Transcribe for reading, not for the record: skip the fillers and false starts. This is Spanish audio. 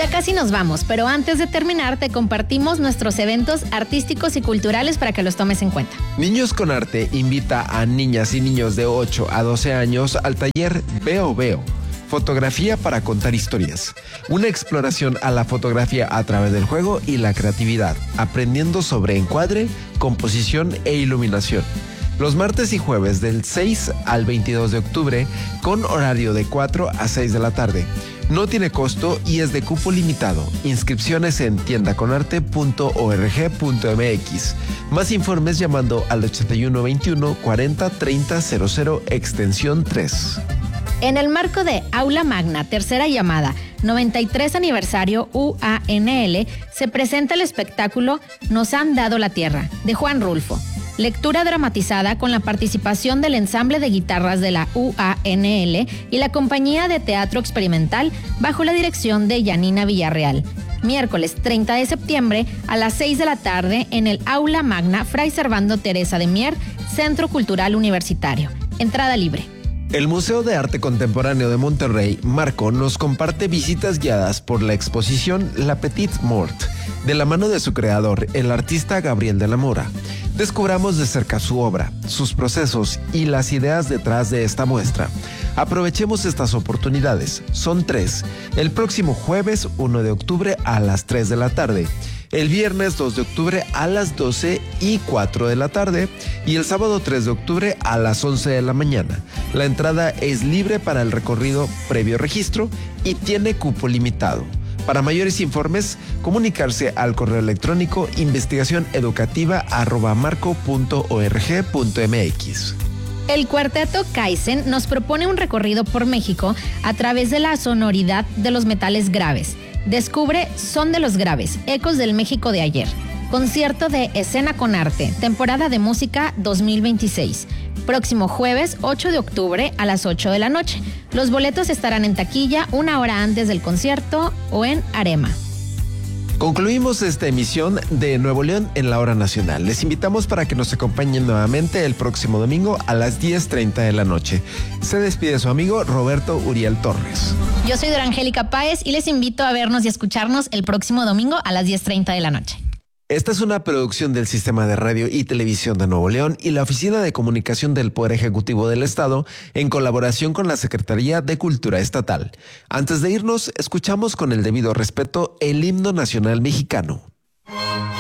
Ya casi nos vamos, pero antes de terminar te compartimos nuestros eventos artísticos y culturales para que los tomes en cuenta. Niños con Arte invita a niñas y niños de 8 a 12 años al taller Veo Veo. Fotografía para contar historias. Una exploración a la fotografía a través del juego y la creatividad, aprendiendo sobre encuadre, composición e iluminación. Los martes y jueves del 6 al 22 de octubre con horario de 4 a 6 de la tarde. No tiene costo y es de cupo limitado. Inscripciones en tiendaconarte.org.mx. Más informes llamando al 8121 40 30 00 extensión 3. En el marco de Aula Magna, tercera llamada, 93 aniversario UANL, se presenta el espectáculo Nos han dado la tierra, de Juan Rulfo. Lectura dramatizada con la participación del ensamble de guitarras de la UANL y la compañía de teatro experimental bajo la dirección de Yanina Villarreal. Miércoles 30 de septiembre a las 6 de la tarde en el Aula Magna Fray Servando Teresa de Mier, Centro Cultural Universitario. Entrada libre. El Museo de Arte Contemporáneo de Monterrey, Marco, nos comparte visitas guiadas por la exposición La Petite Mort, de la mano de su creador, el artista Gabriel de la Mora. Descubramos de cerca su obra, sus procesos y las ideas detrás de esta muestra. Aprovechemos estas oportunidades. Son 3. El próximo jueves 1 de octubre a las 3 de la tarde. El viernes 2 de octubre a las 12 y 4 de la tarde y el sábado 3 de octubre a las 11 de la mañana. La entrada es libre para el recorrido previo registro y tiene cupo limitado. Para mayores informes, comunicarse al correo electrónico investigacioneducativa@marco.org.mx. El cuarteto Kaizen nos propone un recorrido por México a través de la sonoridad de los metales graves. Descubre Son de los Graves, Ecos del México de ayer. Concierto de Escena con Arte, temporada de música 2026. Próximo jueves 8 de octubre a las 8 de la noche. Los boletos estarán en taquilla una hora antes del concierto o en Arema. Concluimos esta emisión de Nuevo León en la Hora Nacional. Les invitamos para que nos acompañen nuevamente el próximo domingo a las 10:30 de la noche. Se despide su amigo Roberto Uriel Torres. Yo soy Dorangélica Páez y les invito a vernos y escucharnos el próximo domingo a las 10:30 de la noche. Esta es una producción del Sistema de Radio y Televisión de Nuevo León y la Oficina de Comunicación del Poder Ejecutivo del Estado en colaboración con la Secretaría de Cultura Estatal. Antes de irnos, escuchamos con el debido respeto el himno nacional mexicano.